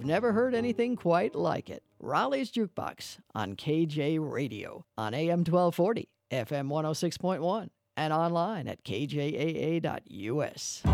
never heard anything quite like it. Raleigh's Jukebox on KJ Radio on AM 1240, FM 106.1, and online at kjaa.us.